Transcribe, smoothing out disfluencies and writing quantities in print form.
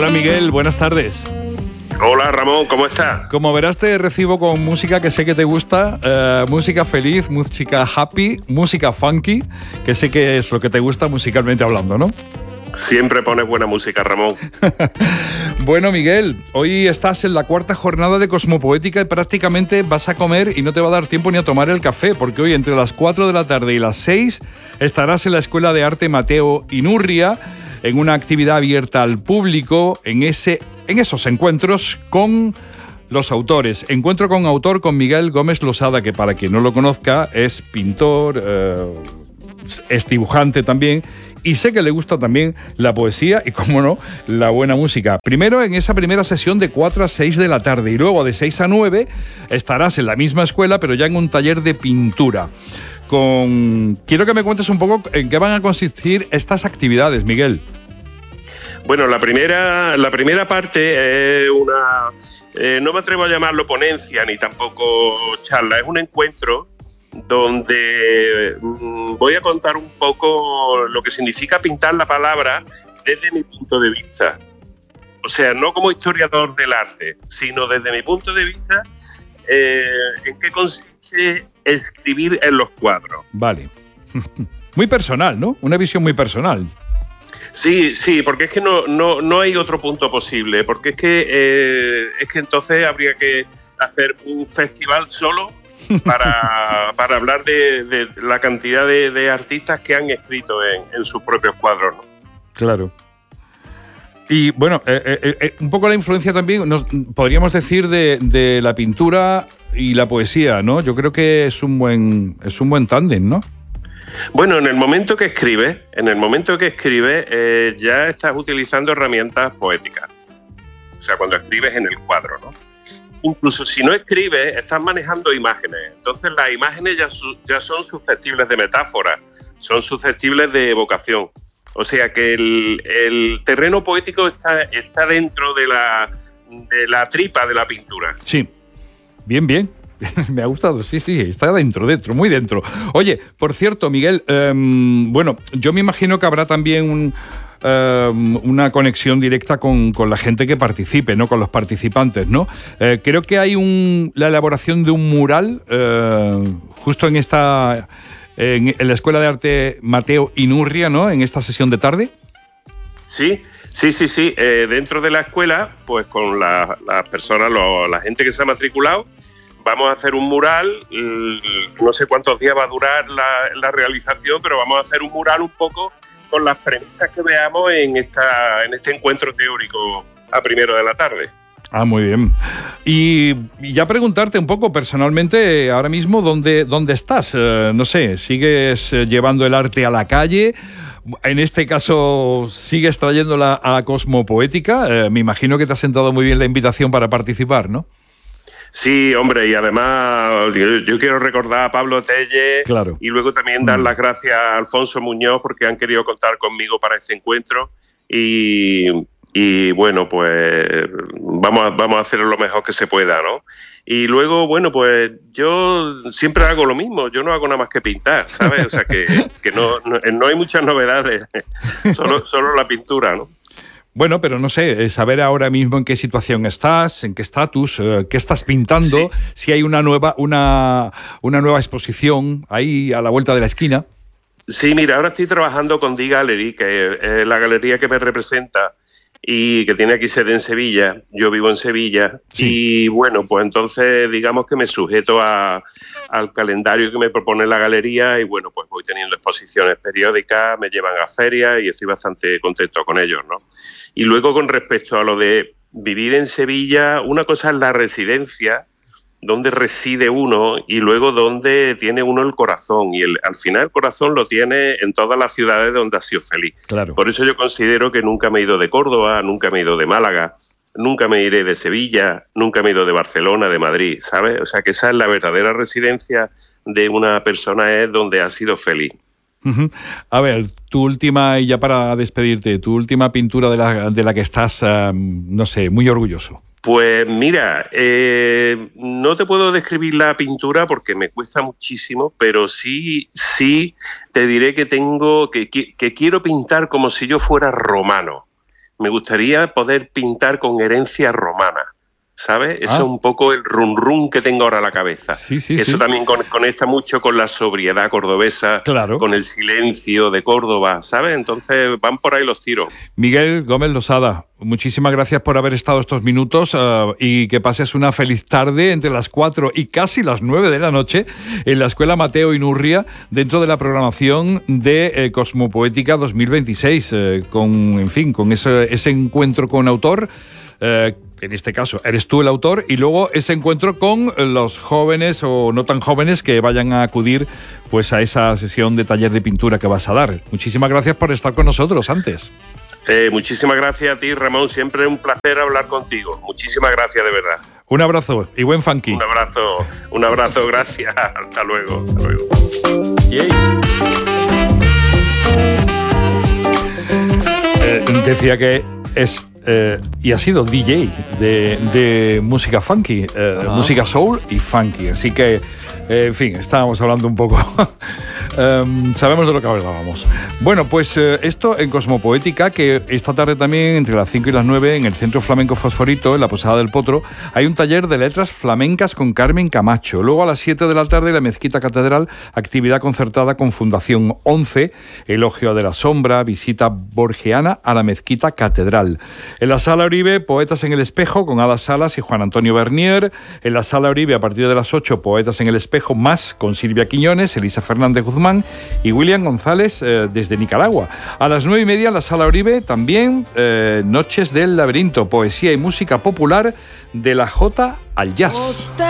Miguel, buenas tardes. Hola Ramón, ¿cómo estás? Como verás, te recibo con música que sé que te gusta, música feliz, música happy, música funky, que sé que es lo que te gusta musicalmente hablando, ¿no? Siempre pones buena música, Ramón. Bueno, Miguel, hoy estás en la cuarta jornada de Cosmopoética y prácticamente vas a comer y no te va a dar tiempo ni a tomar el café, porque hoy entre las 4 de la tarde y las 6 estarás en la Escuela de Arte Mateo Inurria en una actividad abierta al público en esos encuentros con los autores. Encuentro con autor con Miguel Gómez Losada, que para quien no lo conozca es pintor, es dibujante también, y sé que le gusta también la poesía y, como no, la buena música. Primero en esa primera sesión de 4 a 6 de la tarde y luego de 6 a 9 estarás en la misma escuela, pero ya en un taller de pintura. Quiero que me cuentes un poco en qué van a consistir estas actividades, Miguel. Bueno, la primera parte es una... no me atrevo a llamarlo ponencia ni tampoco charla, es un encuentro donde voy a contar un poco lo que significa pintar la palabra desde mi punto de vista. O sea, no como historiador del arte, sino desde mi punto de vista, en qué consiste escribir en los cuadros. Vale. Muy personal, ¿no? Una visión muy personal. Sí, porque es que no hay otro punto posible, porque es que entonces habría que hacer un festival solo para hablar de la cantidad de artistas que han escrito en sus propios cuadros, ¿no? Claro. Y bueno, un poco la influencia también, podríamos decir, de la pintura y la poesía, ¿no? Yo creo que es un buen tándem, ¿no? Bueno, en el momento que escribes, ya estás utilizando herramientas poéticas. O sea, cuando escribes en el cuadro, ¿no? Incluso si no escribes, estás manejando imágenes. Entonces las imágenes ya son susceptibles de metáfora, son susceptibles de evocación. O sea que el terreno poético está dentro de la tripa de la pintura. Sí, bien. Me ha gustado, sí, está dentro, muy dentro. Oye, por cierto, Miguel, bueno, yo me imagino que habrá también una conexión directa con la gente que participe, ¿no? Con los participantes, ¿no? Creo que hay la elaboración de un mural justo en la Escuela de Arte Mateo Inurria, ¿no? En esta sesión de tarde. Sí. Dentro de la escuela, pues con las personas, la gente que se ha matriculado, vamos a hacer un mural. No sé cuántos días va a durar la realización, pero vamos a hacer un mural un poco con las premisas que veamos en este encuentro teórico a primero de la tarde. Ah, muy bien. Y ya preguntarte un poco personalmente, ahora mismo, ¿dónde estás? No sé, ¿sigues llevando el arte a la calle? En este caso, ¿sigues trayéndola a Cosmopoética? Me imagino que te ha sentado muy bien la invitación para participar, ¿no? Sí, hombre, y además yo quiero recordar a Pablo Telle, claro, y luego también dar las gracias a Alfonso Muñoz porque han querido contar conmigo para este encuentro y bueno, pues vamos a hacer lo mejor que se pueda, ¿no? Y luego, bueno, pues yo siempre hago lo mismo, yo no hago nada más que pintar, ¿sabes? O sea que no hay muchas novedades, solo la pintura, ¿no? Bueno, pero no sé, saber ahora mismo en qué situación estás, en qué estatus, qué estás pintando, sí. Si hay una nueva exposición ahí a la vuelta de la esquina. Sí, mira, ahora estoy trabajando con D-Gallery, que es la galería que me representa y que tiene aquí sede en Sevilla. Yo vivo en Sevilla, sí. Y bueno, pues entonces digamos que me sujeto al calendario que me propone la galería y bueno, pues voy teniendo exposiciones periódicas, me llevan a ferias y estoy bastante contento con ellos, ¿no? Y luego con respecto a lo de vivir en Sevilla, una cosa es la residencia, donde reside uno y luego donde tiene uno el corazón. Y al final el corazón lo tiene en todas las ciudades donde ha sido feliz. Claro. Por eso yo considero que nunca me he ido de Córdoba, nunca me he ido de Málaga, nunca me iré de Sevilla, nunca me he ido de Barcelona, de Madrid, ¿sabes? O sea que esa es la verdadera residencia de una persona, es donde ha sido feliz. Uh-huh. A ver, tu última, y ya para despedirte, tu última pintura de la que estás, no sé, muy orgulloso. Pues mira, no te puedo describir la pintura porque me cuesta muchísimo, pero sí te diré que quiero pintar como si yo fuera romano. me gustaría poder pintar con herencia romana, ¿sabes? Eso es un poco el run que tengo ahora en la cabeza. Eso también conecta mucho con la sobriedad cordobesa, con el silencio de Córdoba, ¿sabes? Entonces van por ahí los tiros. Miguel Gómez Losada, muchísimas gracias por haber estado estos minutos y que pases una feliz tarde entre las 4 y casi las 9 de la noche en la Escuela Mateo Inurria, dentro de la programación de Cosmopoética 2026, con ese encuentro con autor. En este caso, eres tú el autor, y luego ese encuentro con los jóvenes o no tan jóvenes que vayan a acudir pues a esa sesión de taller de pintura que vas a dar. Muchísimas gracias por estar con nosotros antes. Muchísimas gracias a ti, Ramón. Siempre es un placer hablar contigo. Muchísimas gracias, de verdad. Un abrazo y buen funky. Un abrazo, gracias. Hasta luego. Decía que es... y ha sido DJ de música funky, música soul y funky. Así que, en fin, estábamos hablando un poco. Sabemos de lo que hablábamos. Bueno, pues esto en Cosmopoética, que esta tarde también, entre las 5 y las 9, en el Centro Flamenco Fosforito, en la Posada del Potro, hay un taller de letras flamencas con Carmen Camacho. Luego a las 7 de la tarde, en la Mezquita Catedral, actividad concertada con Fundación 11, Elogio de la Sombra, visita borgiana a la Mezquita Catedral. En la Sala Uribe, Poetas en el Espejo, con Ada Salas y Juan Antonio Bernier. En la Sala Uribe, a partir de las 8, Poetas en el Espejo, más, con Silvia Quiñones, Elisa Fernández Guzmán y William González desde Nicaragua. A las 9:30, en la Sala Uribe, también Noches del Laberinto, poesía y música popular de la Jota al jazz.